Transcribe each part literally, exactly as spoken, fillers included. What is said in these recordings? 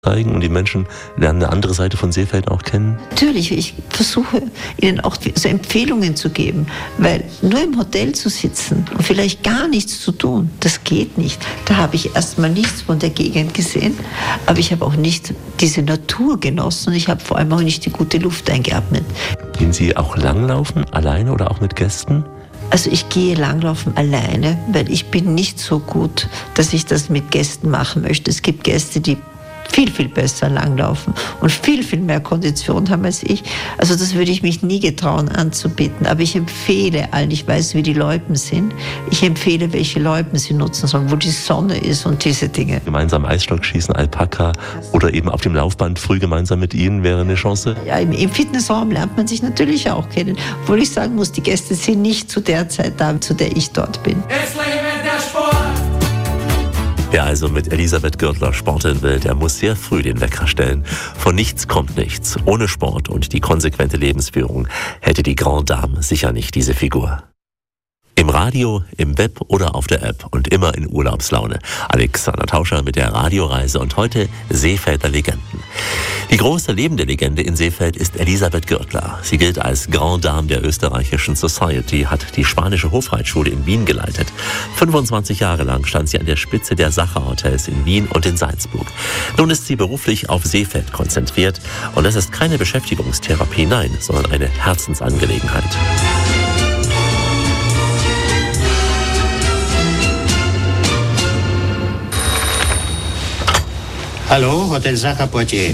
zeigen und die Menschen lernen eine andere Seite von Seefeld auch kennen? Natürlich, ich versuche ihnen auch so Empfehlungen zu geben, weil nur im Hotel zu sitzen und vielleicht gar nichts zu tun, das geht nicht. Da habe ich erstmal nichts von der Gegend gesehen, aber ich habe auch nicht diese Natur genossen und ich habe vor allem auch nicht die gute Luft eingeatmet. Gehen Sie auch langlaufen, alleine oder auch mit Gästen? Also ich gehe langlaufen alleine, weil ich bin nicht so gut, dass ich das mit Gästen machen möchte. Es gibt Gäste, die viel, viel besser langlaufen und viel, viel mehr Kondition haben als ich. Also das würde ich mich nie getrauen anzubieten. Aber ich empfehle allen, ich weiß, wie die Loipen sind, ich empfehle, welche Loipen sie nutzen sollen, wo die Sonne ist und diese Dinge. Gemeinsam Eisstock schießen, Alpaka oder eben auf dem Laufband früh gemeinsam mit Ihnen wäre eine Chance? Ja, im, im Fitnessraum lernt man sich natürlich auch kennen. Obwohl ich sagen muss, die Gäste sind nicht zu der Zeit da, zu der ich dort bin. Jetzt leben der Sport! Wer also mit Elisabeth Gürtler sporteln will, der muss sehr früh den Wecker stellen. Von nichts kommt nichts. Ohne Sport und die konsequente Lebensführung hätte die Grande Dame sicher nicht diese Figur. Im Radio, im Web oder auf der App und immer in Urlaubslaune. Alexander Tauscher mit der Radioreise und heute Seefelder Legenden. Die große lebende Legende in Seefeld ist Elisabeth Gürtler. Sie gilt als Grande Dame der österreichischen Society, hat die spanische Hofreitschule in Wien geleitet. fünfundzwanzig Jahre lang stand sie an der Spitze der Sacher-Hotels in Wien und in Salzburg. Nun ist sie beruflich auf Seefeld konzentriert und das ist keine Beschäftigungstherapie, nein, sondern eine Herzensangelegenheit. Hallo, Hotel Sacher Poitiers.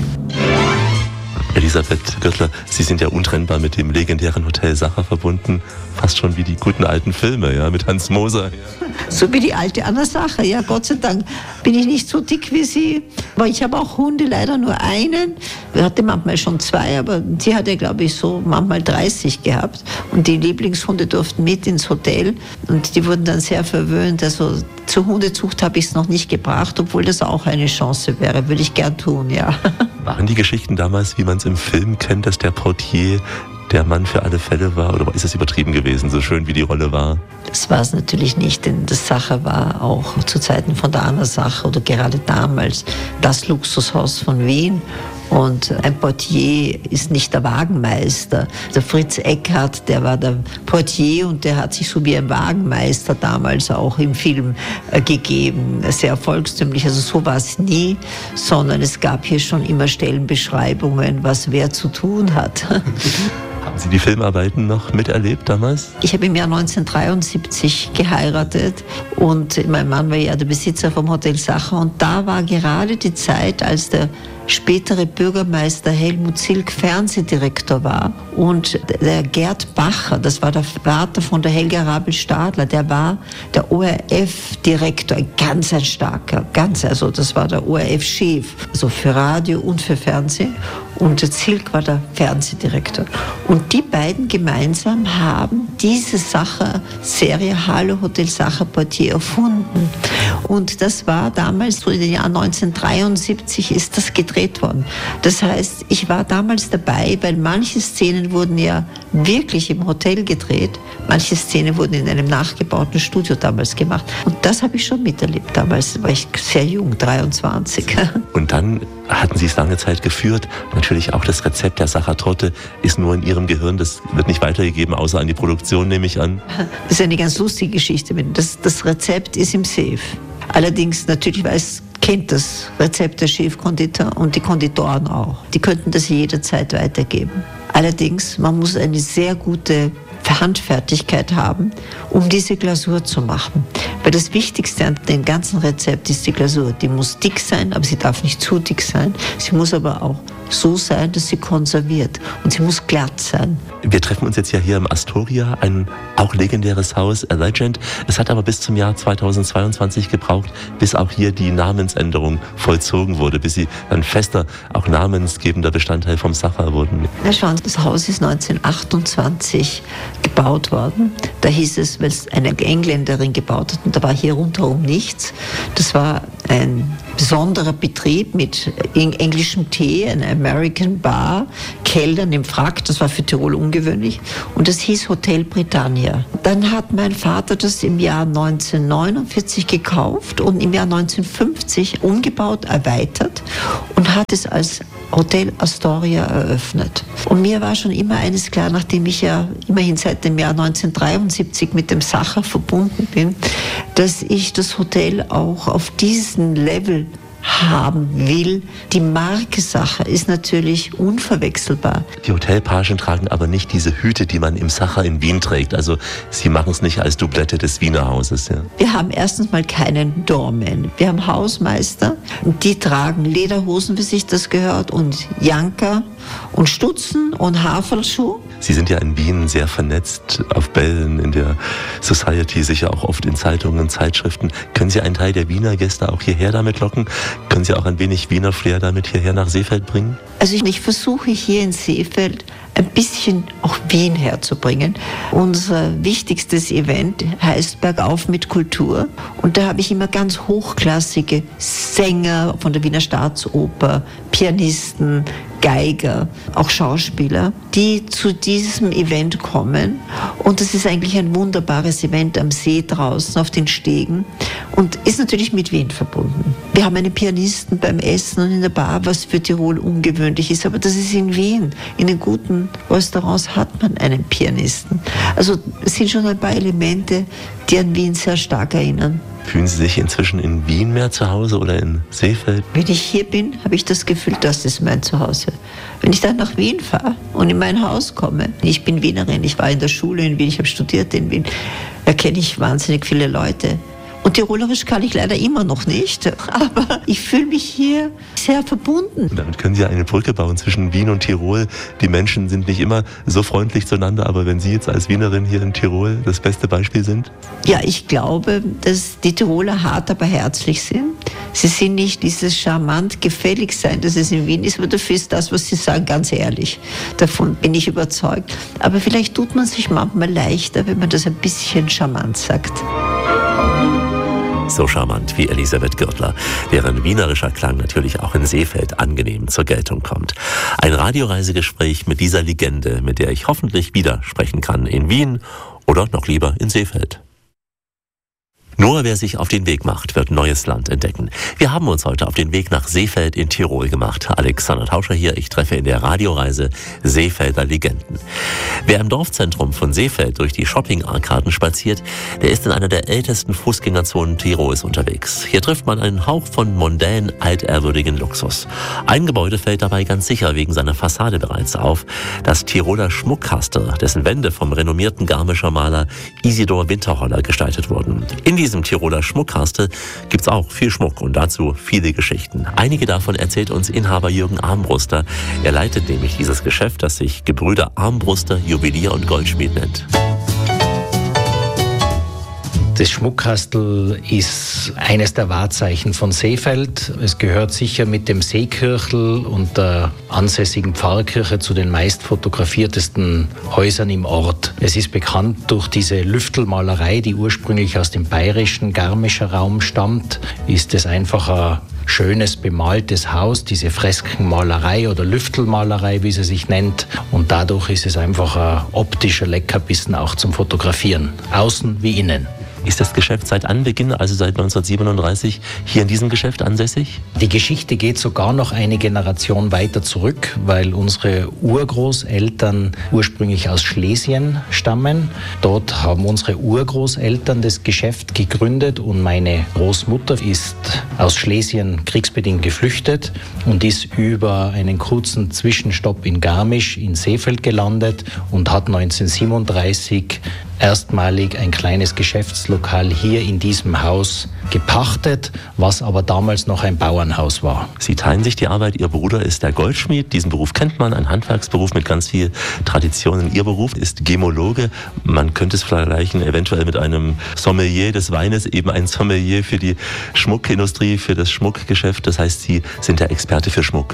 Elisabeth Gürtler, Sie sind ja untrennbar mit dem legendären Hotel Sacher verbunden. Fast schon wie die guten alten Filme, ja, mit Hans Moser. So wie die alte Anna Sacher, ja, Gott sei Dank bin ich nicht so dick wie sie. Aber ich habe auch Hunde, leider nur einen. Ich hatte manchmal schon zwei, aber sie hatte, glaube ich, so manchmal dreißig gehabt. Und die Lieblingshunde durften mit ins Hotel und die wurden dann sehr verwöhnt. Also zur Hundezucht habe ich es noch nicht gebracht, obwohl das auch eine Chance wäre, würde ich gern tun, ja. Waren die Geschichten damals, wie man es im Film kennt, dass der Portier der Mann für alle Fälle war? Oder ist es übertrieben gewesen, so schön wie die Rolle war? Das war es natürlich nicht, denn das Sacher war auch zu Zeiten von der Anna Sacher oder gerade damals das Luxushaus von Wien. Und ein Portier ist nicht der Wagenmeister. Der Fritz Eckhardt, der war der Portier und der hat sich so wie ein Wagenmeister damals auch im Film äh, gegeben. Sehr volkstümlich, also so war es nie, sondern es gab hier schon immer Stellenbeschreibungen, was wer zu tun hat. Haben Sie die Filmarbeiten noch miterlebt damals? Ich habe im Jahr neunzehnhundertdreiundsiebzig geheiratet und mein Mann war ja der Besitzer vom Hotel Sacher und da war gerade die Zeit, als der spätere Bürgermeister Helmut Zilk Fernsehdirektor war und der Gerd Bacher, das war der Vater von der Helga Rabel-Stadler, der war der O R F-Direktor, ein ganz ein starker, ganz, also das war der O R F-Chef, also für Radio und für Fernsehen und der Zilk war der Fernsehdirektor. Und die beiden gemeinsam haben diese Sacher-Serie Hallo Hotel Sacher Portier erfunden. Und das war damals, so in den Jahren neunzehnhundertdreiundsiebzig ist das gedreht worden. Das heißt, ich war damals dabei, weil manche Szenen wurden ja wirklich im Hotel gedreht, manche Szenen wurden in einem nachgebauten Studio damals gemacht. Und das habe ich schon miterlebt. Damals war ich sehr jung, dreiundzwanzig. Und dann hatten Sie es lange Zeit geführt. Natürlich auch das Rezept der Sachertorte ist nur in Ihrem Gehirn. Das wird nicht weitergegeben, außer an die Produktion, nehme ich an. Das ist eine ganz lustige Geschichte. Das, das Rezept ist im Safe. Allerdings, natürlich weiß, kennt das Rezept der Chefkonditor und die Konditoren auch. Die könnten das jederzeit weitergeben. Allerdings, man muss eine sehr gute Handfertigkeit haben, um diese Glasur zu machen. Weil das Wichtigste an dem ganzen Rezept ist die Glasur. Die muss dick sein, aber sie darf nicht zu dick sein. Sie muss aber auch so sein, dass sie konserviert. Und sie muss glatt sein. Wir treffen uns jetzt ja hier im Astoria, ein auch legendäres Haus, a Legend. Es hat aber bis zum Jahr zweitausendzweiundzwanzig gebraucht, bis auch hier die Namensänderung vollzogen wurde, bis sie ein fester, auch namensgebender Bestandteil vom Sacher wurden. Na schauen, das Haus ist neunzehnhundertachtundzwanzig gebaut worden. Da hieß es, weil es eine Engländerin gebaut hat und da war hier rundherum nichts. Das war ein besonderer Betrieb mit englischem Tee, einer American Bar, Kellnern im Frack, das war für Tirol ungewöhnlich, und das hieß Hotel Britannia. Dann hat mein Vater das im Jahr neunzehnhundertneunundvierzig gekauft und im Jahr neunzehnhundertfünfzig umgebaut, erweitert und hat es als Hotel Astoria eröffnet. Und mir war schon immer eines klar, nachdem ich ja immerhin seit dem Jahr neunzehnhundertdreiundsiebzig mit dem Sacher verbunden bin, dass ich das Hotel auch auf diesem Level haben will. Die Marke Sacher ist natürlich unverwechselbar. Die Hotelpagen tragen aber nicht diese Hüte, die man im Sacher in Wien trägt. Also sie machen es nicht als Doublette des Wiener Hauses. Ja. Wir haben erstens mal keinen Doorman. Wir haben Hausmeister, die tragen Lederhosen, wie sich das gehört, und Janker und Stutzen und Haferlschuh. Sie sind ja in Wien sehr vernetzt, auf Bällen, in der Society, sicher auch oft in Zeitungen, Zeitschriften. Können Sie einen Teil der Wiener Gäste auch hierher damit locken? Können Sie auch ein wenig Wiener Flair damit hierher nach Seefeld bringen? Also ich, ich versuche hier in Seefeld ein bisschen auch Wien herzubringen. Unser wichtigstes Event heißt Bergauf mit Kultur. Und da habe ich immer ganz hochklassige Sänger von der Wiener Staatsoper, Pianisten, Geiger, auch Schauspieler, die zu diesem Event kommen. Und das ist eigentlich ein wunderbares Event am See draußen auf den Stegen und ist natürlich mit Wien verbunden. Wir haben einen Pianisten beim Essen und in der Bar, was für Tirol ungewöhnlich ist, aber das ist in Wien. In den guten Restaurants hat man einen Pianisten. Also es sind schon ein paar Elemente, die an Wien sehr stark erinnern. Fühlen Sie sich inzwischen in Wien mehr zu Hause oder in Seefeld? Wenn ich hier bin, habe ich das Gefühl, das ist mein Zuhause. Wenn ich dann nach Wien fahre und in mein Haus komme, ich bin Wienerin, ich war in der Schule in Wien, ich habe studiert in Wien, da kenne ich wahnsinnig viele Leute. Und Tirolerisch kann ich leider immer noch nicht, aber ich fühle mich hier sehr verbunden. Und damit können Sie eine Brücke bauen zwischen Wien und Tirol. Die Menschen sind nicht immer so freundlich zueinander, aber wenn Sie jetzt als Wienerin hier in Tirol das beste Beispiel sind? Ja, ich glaube, dass die Tiroler hart, aber herzlich sind. Sie sind nicht dieses charmant gefällig sein, dass es in Wien ist, aber dafür ist das, was Sie sagen, ganz ehrlich. Davon bin ich überzeugt. Aber vielleicht tut man sich manchmal leichter, wenn man das ein bisschen charmant sagt. So charmant wie Elisabeth Gürtler, deren wienerischer Klang natürlich auch in Seefeld angenehm zur Geltung kommt. Ein Radioreisegespräch mit dieser Legende, mit der ich hoffentlich wieder sprechen kann in Wien oder noch lieber in Seefeld. Nur wer sich auf den Weg macht, wird neues Land entdecken. Wir haben uns heute auf den Weg nach Seefeld in Tirol gemacht. Alexander Tauscher hier, ich treffe in der Radioreise Seefelder Legenden. Wer im Dorfzentrum von Seefeld durch die Shopping-Arkaden spaziert, der ist in einer der ältesten Fußgängerzonen Tirols unterwegs. Hier trifft man einen Hauch von mondän altehrwürdigen Luxus. Ein Gebäude fällt dabei ganz sicher wegen seiner Fassade bereits auf. Das Tiroler Schmuckkastel, dessen Wände vom renommierten Garmischer Maler Isidor Winterholler gestaltet wurden. In In diesem Tiroler Schmuckkastel gibt's auch viel Schmuck und dazu viele Geschichten. Einige davon erzählt uns Inhaber Jürgen Armbruster. Er leitet nämlich dieses Geschäft, das sich Gebrüder Armbruster Juwelier und Goldschmied nennt. Das Schmuckkastel ist eines der Wahrzeichen von Seefeld. Es gehört sicher mit dem Seekirchel und der ansässigen Pfarrkirche zu den meist fotografiertesten Häusern im Ort. Es ist bekannt durch diese Lüftelmalerei, die ursprünglich aus dem bayerischen Garmischer Raum stammt. Ist es einfach ein schönes bemaltes Haus, diese Freskenmalerei oder Lüftelmalerei, wie sie sich nennt. Und dadurch ist es einfach ein optischer Leckerbissen auch zum Fotografieren, außen wie innen. Ist das Geschäft seit Anbeginn, also seit neunzehnhundertsiebenunddreißig, hier in diesem Geschäft ansässig? Die Geschichte geht sogar noch eine Generation weiter zurück, weil unsere Urgroßeltern ursprünglich aus Schlesien stammen. Dort haben unsere Urgroßeltern das Geschäft gegründet und meine Großmutter ist aus Schlesien kriegsbedingt geflüchtet und ist über einen kurzen Zwischenstopp in Garmisch in Seefeld gelandet und hat neunzehnhundertsiebenunddreißig erstmalig ein kleines Geschäftslokal hier in diesem Haus gepachtet, was aber damals noch ein Bauernhaus war. Sie teilen sich die Arbeit. Ihr Bruder ist der Goldschmied. Diesen Beruf kennt man, ein Handwerksberuf mit ganz viel Tradition. Ihr Beruf ist Gemologe. Man könnte es vergleichen eventuell mit einem Sommelier des Weines, eben ein Sommelier für die Schmuckindustrie, für das Schmuckgeschäft. Das heißt, Sie sind der Experte für Schmuck.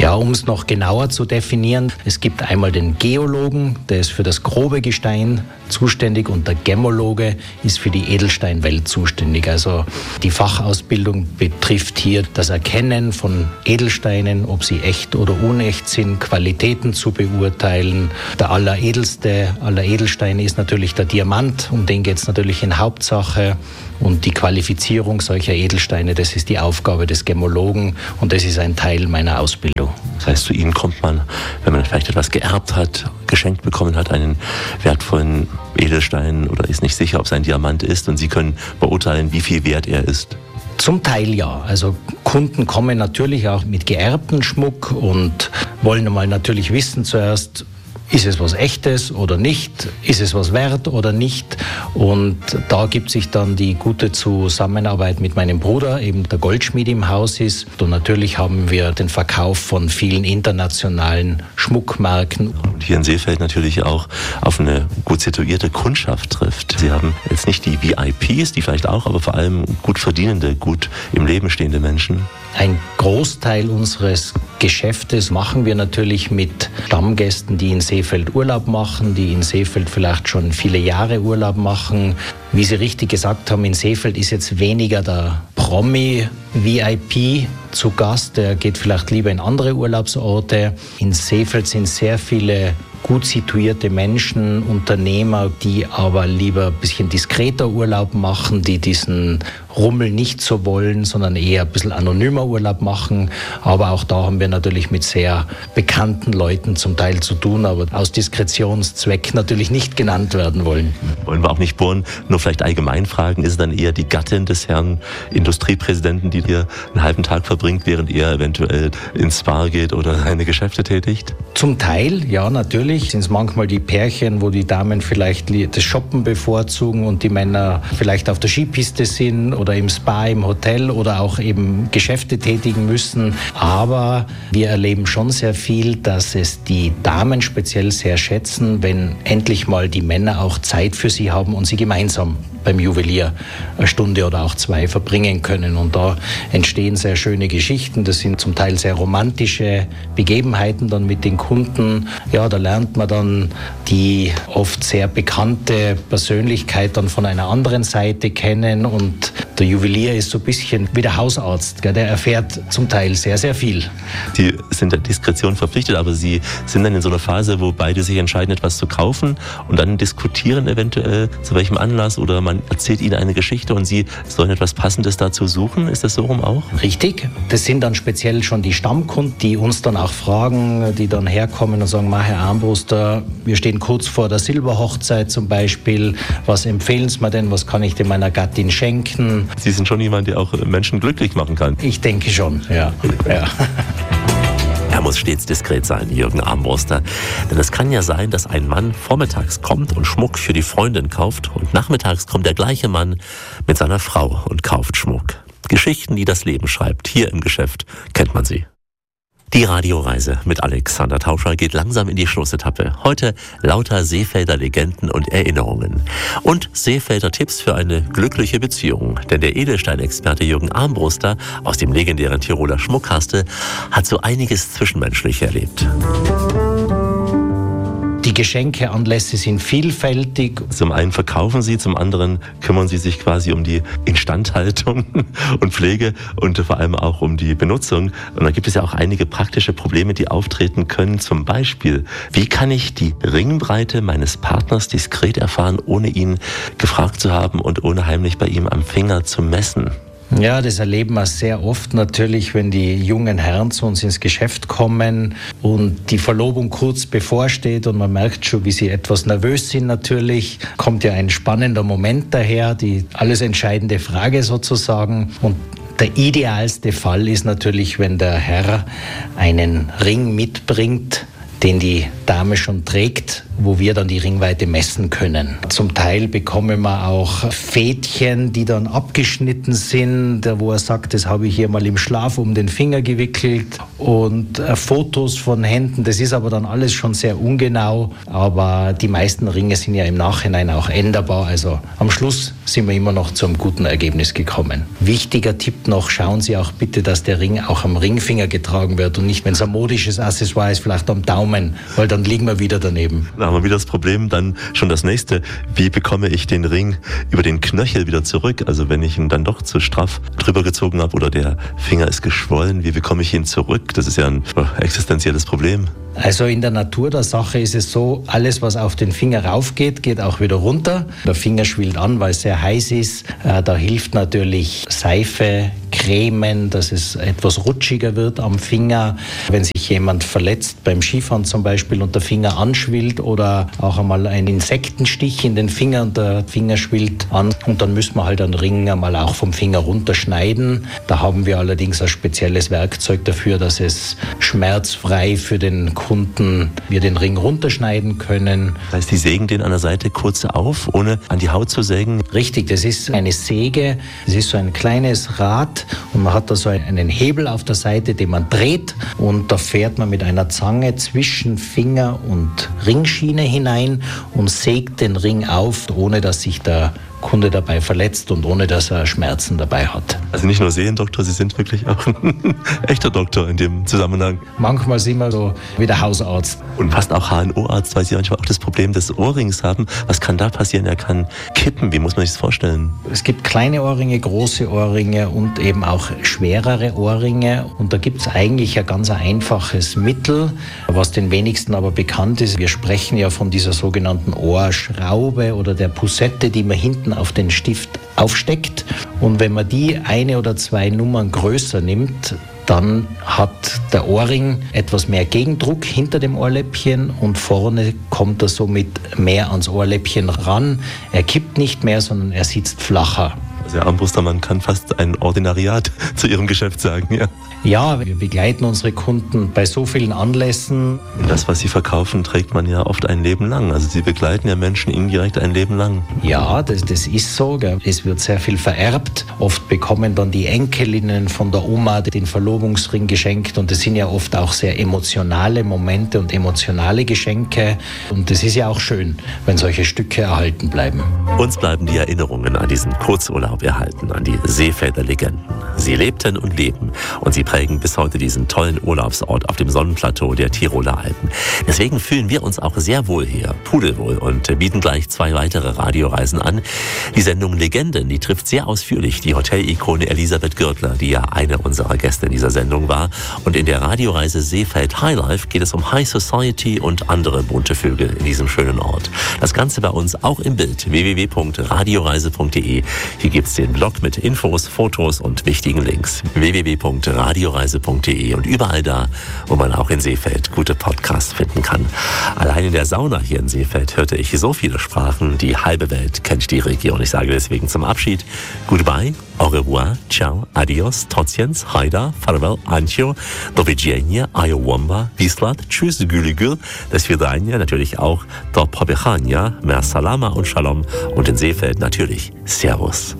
Ja, um es noch genauer zu definieren, es gibt einmal den Geologen, der ist für das grobe Gestein zuständig, und der Gemmologe ist für die Edelsteinwelt zuständig. Also die Fachausbildung betrifft hier das Erkennen von Edelsteinen, ob sie echt oder unecht sind, Qualitäten zu beurteilen. Der alleredelste aller Edelsteine ist natürlich der Diamant, um den geht es natürlich in Hauptsache. Und die Qualifizierung solcher Edelsteine, das ist die Aufgabe des Gemmologen, und das ist ein Teil meiner Ausbildung. Das heißt, zu Ihnen kommt man, wenn man vielleicht etwas geerbt hat, geschenkt bekommen hat, einen wertvollen Edelstein, oder ist nicht sicher, ob es ein Diamant ist, und Sie können beurteilen, wie viel wert er ist. Zum Teil ja. Also Kunden kommen natürlich auch mit geerbten Schmuck und wollen einmal natürlich wissen zuerst, ist es was Echtes oder nicht? Ist es was wert oder nicht? Und da gibt sich dann die gute Zusammenarbeit mit meinem Bruder, eben der Goldschmied im Haus ist. Und natürlich haben wir den Verkauf von vielen internationalen Schmuckmarken. Und hier in Seefeld natürlich auch auf eine gut situierte Kundschaft trifft. Sie haben jetzt nicht die V I Ps, die vielleicht auch, aber vor allem gut verdienende, gut im Leben stehende Menschen. Ein Großteil unseres Geschäftes machen wir natürlich mit Stammgästen, die in Seefeld Urlaub machen, die in Seefeld vielleicht schon viele Jahre Urlaub machen. Wie Sie richtig gesagt haben, in Seefeld ist jetzt weniger der Promi-V I P zu Gast, der geht vielleicht lieber in andere Urlaubsorte. In Seefeld sind sehr viele gut situierte Menschen, Unternehmer, die aber lieber ein bisschen diskreter Urlaub machen, die diesen Rummel nicht so wollen, sondern eher ein bisschen anonymer Urlaub machen. Aber auch da haben wir natürlich mit sehr bekannten Leuten zum Teil zu tun, aber aus Diskretionszweck natürlich nicht genannt werden wollen. Wollen wir auch nicht bohren, nur vielleicht allgemein fragen, ist es dann eher die Gattin des Herrn Industriepräsidenten, die hier einen halben Tag verbringt, während er eventuell ins Spa geht oder seine Geschäfte tätigt? Zum Teil, ja, natürlich sind es manchmal die Pärchen, wo die Damen vielleicht das Shoppen bevorzugen und die Männer vielleicht auf der Skipiste sind oder im Spa, im Hotel oder auch eben Geschäfte tätigen müssen. Aber wir erleben schon sehr viel, dass es die Damen speziell sehr schätzen, wenn endlich mal die Männer auch Zeit für sie haben und sie gemeinsam beim Juwelier eine Stunde oder auch zwei verbringen können. Und da entstehen sehr schöne Geschichten. Das sind zum Teil sehr romantische Begebenheiten dann mit den Kunden. Ja, da lernt man dann die oft sehr bekannte Persönlichkeit dann von einer anderen Seite kennen. Und der Juwelier ist so ein bisschen wie der Hausarzt. Gell? Der erfährt zum Teil sehr, sehr viel. Sie sind der Diskretion verpflichtet, aber Sie sind dann in so einer Phase, wo beide sich entscheiden, etwas zu kaufen und dann diskutieren eventuell, zu welchem Anlass, oder man erzählt Ihnen eine Geschichte und Sie sollen etwas Passendes dazu suchen. Ist das so rum auch? Richtig. Das sind dann speziell schon die Stammkunden, die uns dann auch fragen, die dann herkommen und sagen, Herr Armbruster, wir stehen kurz vor der Silberhochzeit zum Beispiel. Was empfehlen Sie mir denn? Was kann ich denn meiner Gattin schenken? Sie sind schon jemand, der auch Menschen glücklich machen kann. Ich denke schon, ja. ja. Er muss stets diskret sein, Jürgen Armbruster. Denn es kann ja sein, dass ein Mann vormittags kommt und Schmuck für die Freundin kauft und nachmittags kommt der gleiche Mann mit seiner Frau und kauft Schmuck. Geschichten, die das Leben schreibt. Hier im Geschäft kennt man sie. Die Radioreise mit Alexander Tauscher geht langsam in die Schlussetappe. Heute lauter Seefelder Legenden und Erinnerungen. Und Seefelder Tipps für eine glückliche Beziehung. Denn der Edelsteinexperte Jürgen Armbruster aus dem legendären Tiroler Schmuckkastel hat so einiges Zwischenmenschlich erlebt. Die Geschenkeanlässe sind vielfältig. Zum einen verkaufen Sie, zum anderen kümmern Sie sich quasi um die Instandhaltung und Pflege und vor allem auch um die Benutzung. Und da gibt es ja auch einige praktische Probleme, die auftreten können. Zum Beispiel, wie kann ich die Ringbreite meines Partners diskret erfahren, ohne ihn gefragt zu haben und ohne heimlich bei ihm am Finger zu messen? Ja, das erleben wir sehr oft natürlich, wenn die jungen Herren zu uns ins Geschäft kommen und die Verlobung kurz bevorsteht und man merkt schon, wie sie etwas nervös sind natürlich. Kommt ja ein spannender Moment daher, die alles entscheidende Frage sozusagen. Und der idealste Fall ist natürlich, wenn der Herr einen Ring mitbringt, den die Dame schon trägt, wo wir dann die Ringweite messen können. Zum Teil bekommen wir auch Fädchen, die dann abgeschnitten sind, wo er sagt, das habe ich hier mal im Schlaf um den Finger gewickelt, und äh, Fotos von Händen. Das ist aber dann alles schon sehr ungenau, aber die meisten Ringe sind ja im Nachhinein auch änderbar. Also am Schluss sind wir immer noch zu einem guten Ergebnis gekommen. Wichtiger Tipp noch, schauen Sie auch bitte, dass der Ring auch am Ringfinger getragen wird und nicht, wenn es ein modisches Accessoire ist, vielleicht am Daumen, weil dann liegen wir wieder daneben. Da haben wir wieder das Problem, dann schon das nächste, wie bekomme ich den Ring über den Knöchel wieder zurück? Also wenn ich ihn dann doch zu straff drüber gezogen habe oder der Finger ist geschwollen, wie bekomme ich ihn zurück? Das ist ja ein existenzielles Problem. Also in der Natur der Sache ist es so, alles was auf den Finger raufgeht, geht auch wieder runter. Der Finger schwillt an, weil es sehr heiß ist. Da hilft natürlich Seife, Cremen, dass es etwas rutschiger wird am Finger. Wenn sich jemand verletzt beim Skifahren zum Beispiel und der Finger anschwillt oder auch einmal ein Insektenstich in den Finger und der Finger schwillt an, und dann müssen wir halt einen Ring einmal auch vom Finger runterschneiden. Da haben wir allerdings ein spezielles Werkzeug dafür, dass es schmerzfrei für den Kunden wir den Ring runterschneiden können. Das heißt, Sie sägen den an der Seite kurz auf, ohne an die Haut zu sägen? Richtig, das ist eine Säge, das ist so ein kleines Rad und man hat da so einen Hebel auf der Seite, den man dreht, und da fährt man mit einer Zange zwischen Finger und Ringschiene hinein und sägt den Ring auf, ohne dass sich der Kunde dabei verletzt und ohne dass er Schmerzen dabei hat. Also nicht nur Seriendoktor, Sie sind wirklich auch ein echter Doktor in dem Zusammenhang. Manchmal sind wir so wie der Hausarzt. Und fast auch H N O-Arzt, weil Sie manchmal auch das Problem des Ohrrings haben. Was kann da passieren? Er kann kippen. Wie muss man sich das vorstellen? Es gibt kleine Ohrringe, große Ohrringe und eben auch schwerere Ohrringe. Und da gibt es eigentlich ein ganz einfaches Mittel, was den wenigsten aber bekannt ist. Wir sprechen ja von dieser sogenannten Ohrschraube oder der Poussette, die man hinten auf den Stift aufsteckt. Und wenn man die eine oder zwei Nummern größer nimmt, dann hat der Ohrring etwas mehr Gegendruck hinter dem Ohrläppchen und vorne kommt er somit mehr ans Ohrläppchen ran. Er kippt nicht mehr, sondern er sitzt flacher. Also Herr Armbruster, kann fast ein Ordinariat zu Ihrem Geschäft sagen, ja? Ja, wir begleiten unsere Kunden bei so vielen Anlässen. Und das, was Sie verkaufen, trägt man ja oft ein Leben lang. Also Sie begleiten ja Menschen indirekt ein Leben lang. Ja, das, das ist so. Gell. Es wird sehr viel vererbt. Oft bekommen dann die Enkelinnen von der Oma den Verlobungsring geschenkt. Und das sind ja oft auch sehr emotionale Momente und emotionale Geschenke. Und das ist ja auch schön, wenn solche Stücke erhalten bleiben. Uns bleiben die Erinnerungen an diesen Kurzurlaub erhalten, an die Seefelder Legenden. Sie lebten und leben und sie prägen bis heute diesen tollen Urlaubsort auf dem Sonnenplateau der Tiroler Alpen. Deswegen fühlen wir uns auch sehr wohl hier, pudelwohl, und bieten gleich zwei weitere Radioreisen an. Die Sendung Legenden, die trifft sehr ausführlich die Hotel-Ikone Elisabeth Gürtler, die ja eine unserer Gäste in dieser Sendung war. Und in der Radioreise Seefeld Highlife geht es um High Society und andere bunte Vögel in diesem schönen Ort. Das Ganze bei uns auch im Bild, w w w punkt radioreise punkt de. Hier gibt es den Blog mit Infos, Fotos und wichtigen Links. w w w punkt radioreise punkt de und überall da, wo man auch in Seefeld gute Podcasts finden kann. Allein in der Sauna hier in Seefeld hörte ich so viele Sprachen, die halbe Welt kennt die Region. Ich sage deswegen zum Abschied Goodbye, au revoir, ciao, adios, tociens, haida, farewell, ancio, do widzenia, ayowamba, wislat, tschüss, güligül, das Vidania, natürlich auch do pobechania, mer salama und shalom und in Seefeld natürlich Servus.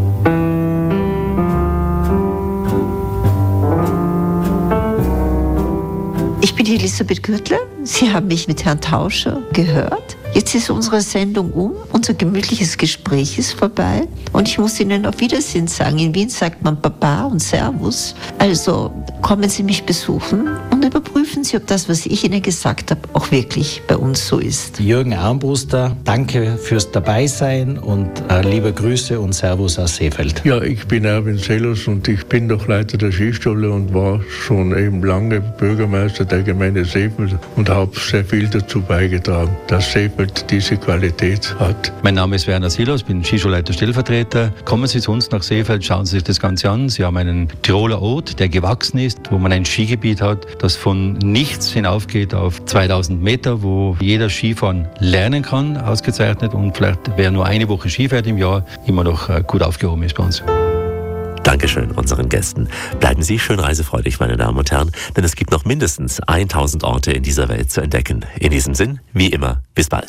Ich bin Elisabeth Gürtler. Sie haben mich mit Herrn Tauscher gehört. Jetzt ist unsere Sendung um, unser gemütliches Gespräch ist vorbei und ich muss Ihnen auf Wiedersehen sagen. In Wien sagt man Baba und Servus. Also kommen Sie mich besuchen und überprüfen Sie, ob das, was ich Ihnen gesagt habe, auch wirklich bei uns so ist. Jürgen Armbruster, danke fürs Dabeisein und äh, liebe Grüße und Servus aus Seefeld. Ja, ich bin Erwin Sellers und ich bin doch Leiter der Skischule und war schon eben lange Bürgermeister der Gemeinde Seefeld und habe sehr viel dazu beigetragen, dass Seefeld diese Qualität hat. Mein Name ist Werner Silos, ich bin Skischulleiter Stellvertreter. Kommen Sie zu uns nach Seefeld, schauen Sie sich das Ganze an. Sie haben einen Tiroler Ort, der gewachsen ist, wo man ein Skigebiet hat, das von nichts hinaufgeht auf zweitausend Meter, wo jeder Skifahren lernen kann, ausgezeichnet, und vielleicht wer nur eine Woche Ski fährt im Jahr, immer noch gut aufgehoben ist bei uns. Dankeschön unseren Gästen. Bleiben Sie schön reisefreudig, meine Damen und Herren, denn es gibt noch mindestens tausend Orte in dieser Welt zu entdecken. In diesem Sinn, wie immer, bis bald.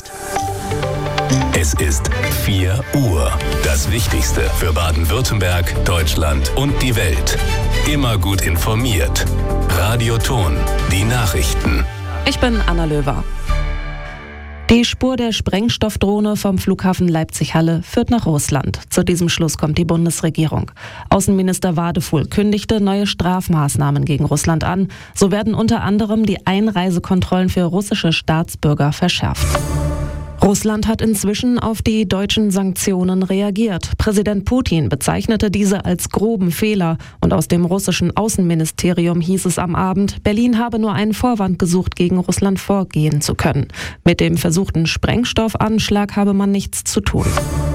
Es ist vier Uhr. Das Wichtigste für Baden-Württemberg, Deutschland und die Welt. Immer gut informiert. Radio Thon, die Nachrichten. Ich bin Anna Löwer. Die Spur der Sprengstoffdrohne vom Flughafen Leipzig-Halle führt nach Russland. Zu diesem Schluss kommt die Bundesregierung. Außenminister Wadefuhl kündigte neue Strafmaßnahmen gegen Russland an. So werden unter anderem die Einreisekontrollen für russische Staatsbürger verschärft. Russland hat inzwischen auf die deutschen Sanktionen reagiert. Präsident Putin bezeichnete diese als groben Fehler. Und aus dem russischen Außenministerium hieß es am Abend, Berlin habe nur einen Vorwand gesucht, gegen Russland vorgehen zu können. Mit dem versuchten Sprengstoffanschlag habe man nichts zu tun.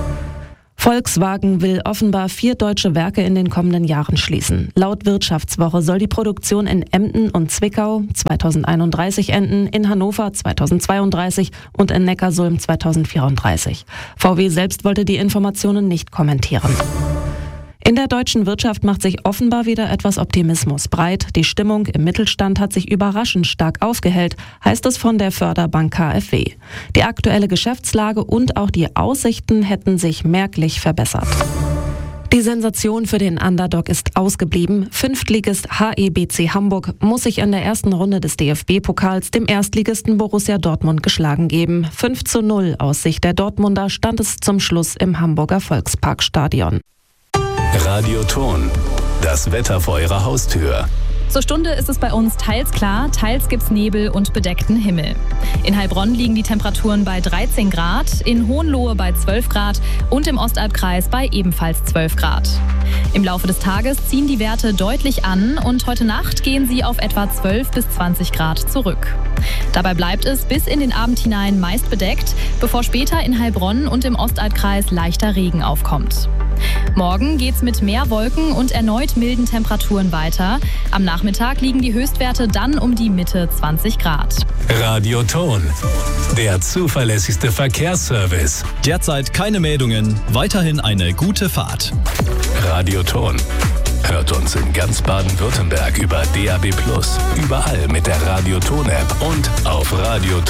Volkswagen will offenbar vier deutsche Werke in den kommenden Jahren schließen. Laut Wirtschaftswoche soll die Produktion in Emden und Zwickau zweitausendeinunddreißig enden, in Hannover zweitausendzweiunddreißig und in Neckarsulm zweitausendvierunddreißig. V W selbst wollte die Informationen nicht kommentieren. In der deutschen Wirtschaft macht sich offenbar wieder etwas Optimismus breit. Die Stimmung im Mittelstand hat sich überraschend stark aufgehellt, heißt es von der Förderbank K f W. Die aktuelle Geschäftslage und auch die Aussichten hätten sich merklich verbessert. Die Sensation für den Underdog ist ausgeblieben. Fünftligist H E B C Hamburg muss sich in der ersten Runde des D F B-Pokals dem Erstligisten Borussia Dortmund geschlagen geben. fünf zu null aus Sicht der Dortmunder stand es zum Schluss im Hamburger Volksparkstadion. Radio Thon, das Wetter vor Ihrer Haustür. Zur Stunde ist es bei uns teils klar, teils gibt's Nebel und bedeckten Himmel. In Heilbronn liegen die Temperaturen bei dreizehn Grad, in Hohenlohe bei zwölf Grad und im Ostalbkreis bei ebenfalls zwölf Grad. Im Laufe des Tages ziehen die Werte deutlich an und heute Nacht gehen sie auf etwa zwölf bis zwanzig Grad zurück. Dabei bleibt es bis in den Abend hinein meist bedeckt, bevor später in Heilbronn und im Ostalbkreis leichter Regen aufkommt. Morgen geht's mit mehr Wolken und erneut milden Temperaturen weiter. Am Nachmittag liegen die Höchstwerte dann um die Mitte zwanzig Grad. Radio Thon, der zuverlässigste Verkehrsservice. Derzeit keine Meldungen, weiterhin eine gute Fahrt. Radio Thon. Hört uns in ganz Baden-Württemberg über D A B plus, überall mit der Radio Thon App und auf Radio